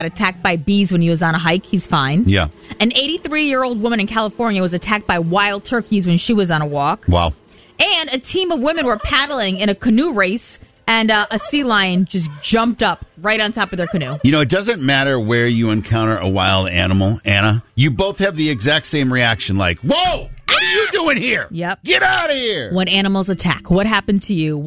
attacked by bees when he was on a hike. He's fine. Yeah. An 83-year-old woman in California was attacked by wild turkeys when she was on a walk. Wow. And a team of women were paddling in a canoe race, and a sea lion just jumped up right on top of their canoe. You know, it doesn't matter where you encounter a wild animal, Anna. You both have the exact same reaction, like, whoa, what are you doing here? Yep. Get out of here. When animals attack, what happened to you?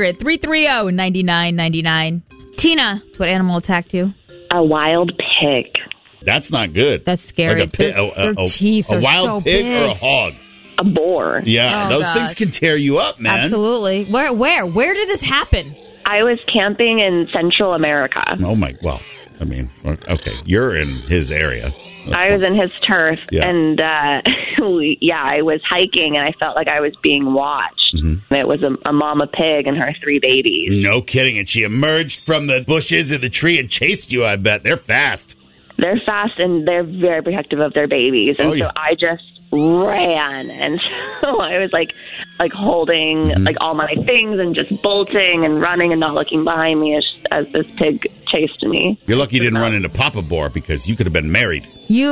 1-800-330-9999. Tina, what animal attacked you? A wild pig. That's not good. That's scary. Like a pig, their teeth a are wild so pig big. or a hog? A boar. Yeah, Oh, those gosh. things can tear you up, man. Absolutely. Where did this happen? I was camping in Central America. Oh, my. Well, I mean, okay. You're in his area. I was in his turf, Yeah. and I was hiking, and I felt like I was being watched. Mm-hmm. It was a mama pig and her 3 babies. No kidding. And she emerged from the bushes in the tree and chased you, I bet. They're fast. They're fast, and they're very protective of their babies. And yeah. so I just ran, and so I was like holding like all my things and just bolting and running and not looking behind me as this pig chased me. You're lucky you didn't run into Papa Boar because you could have been married.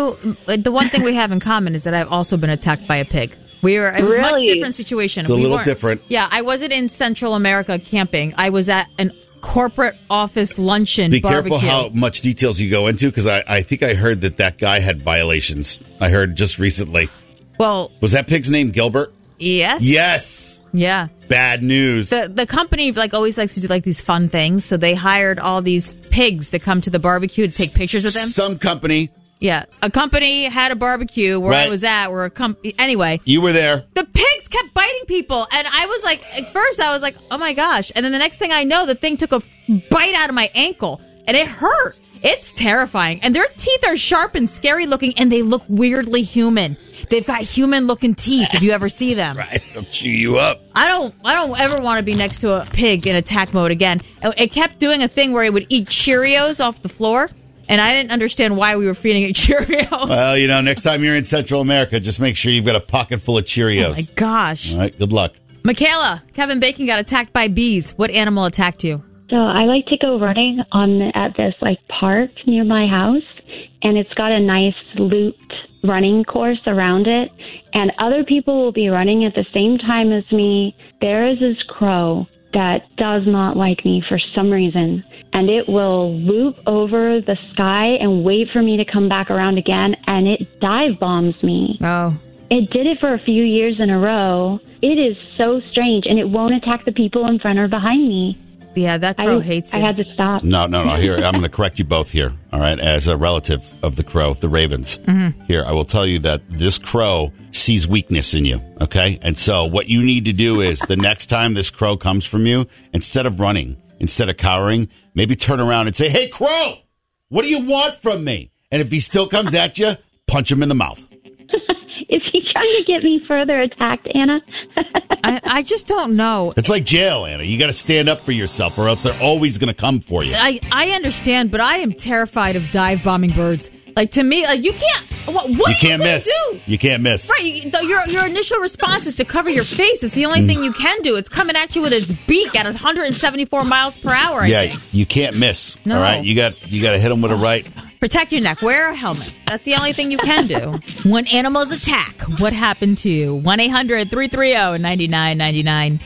The one thing we have in common is that I've also been attacked by a pig. It was a much Really? different situation. It's a little different. Yeah, I wasn't in Central America camping. I was at an corporate office luncheon Be barbecue. careful how much details you go into, because I think I heard that guy had violations. I heard just recently. Well, Was that pig's name Gilbert? yes. Yes. Yeah. Bad news. The company always likes to do these fun things, so they hired all these pigs to come to the barbecue to take pictures with them. Some company. Yeah, a company had a barbecue where I Right. was at. Anyway, You were there. the pigs kept biting people, and I was like, at first I was like, oh my gosh, and then the next thing I know, the thing took a bite out of my ankle, and it hurt. It's terrifying, and their teeth are sharp and scary looking, and they look weirdly human. They've got human looking teeth. If you ever see them, Right. They'll chew you up. I don't ever want to be next to a pig in attack mode again. It kept doing a thing where it would eat Cheerios off the floor, and I didn't understand why we were feeding it Cheerios. Well, next time you're in Central America, just make sure you've got a pocket full of Cheerios. Oh my gosh. All right. Good luck. Michaela, Kevin Bacon got attacked by bees. What animal attacked you? So I like to go running at this park near my house, and it's got a nice looped running course around it, and other people will be running at the same time as me. There is this crow that does not like me for some reason, and it will loop over the sky and wait for me to come back around again, and it dive bombs me. Oh. It did it for a few years in a row. It is so strange, and it won't attack the people in front or behind me. Yeah, that crow hates you. I had to stop. No. Here, I'm going to correct you both here. All right. As a relative of the crow, the ravens. Mm-hmm. Here, I will tell you that this crow sees weakness in you. Okay. And so what you need to do is the next time this crow comes from you, instead of running, instead of cowering, maybe turn around and say, "Hey, crow, what do you want from me?" And if he still comes at you, punch him in the mouth. Is he trying to get me further attacked, Anna? I just don't know. It's like jail, Anna. You got to stand up for yourself, or else they're always going to come for you. I understand, but I am terrified of dive bombing birds. To me, you can't. What You are can't you gonna miss. do? You can't miss. Right, your initial response is to cover your face. It's the only thing you can do. It's coming at you with its beak at 174 miles per hour. I think. You can't miss. No. All right, you got to hit them with a right. Protect your neck. Wear a helmet. That's the only thing you can do. When animals attack, what happened to you? 1-800-330-9999.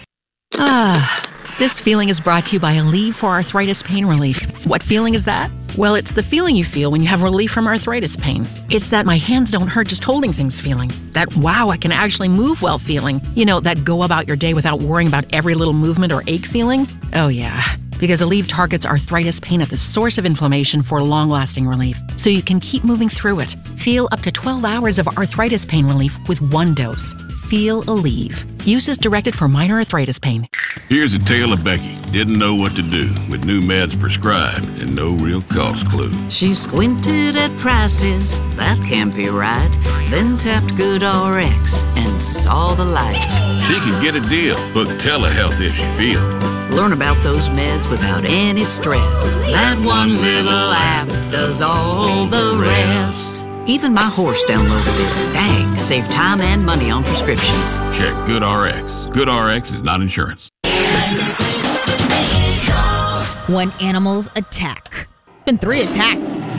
This feeling is brought to you by Aleve for Arthritis Pain Relief. What feeling is that? Well, it's the feeling you feel when you have relief from arthritis pain. It's that my hands don't hurt just holding things feeling. That wow, I can actually move well feeling. That go about your day without worrying about every little movement or ache feeling. Oh yeah. Because Aleve targets arthritis pain at the source of inflammation for long-lasting relief, so you can keep moving through it. Feel up to 12 hours of arthritis pain relief with one dose. Feel Aleve. Use is directed for minor arthritis pain. Here's a tale of Becky. Didn't know what to do with new meds prescribed and no real cost clue. She squinted at prices, that can't be right. Then tapped GoodRx and saw the light. She could get a deal. Book telehealth if she feel. Learn about those meds without any stress. That one little app does all the rest. Even my horse downloaded it. Dang, save time and money on prescriptions. Check GoodRx. GoodRx is not insurance. When animals attack. Been 3 attacks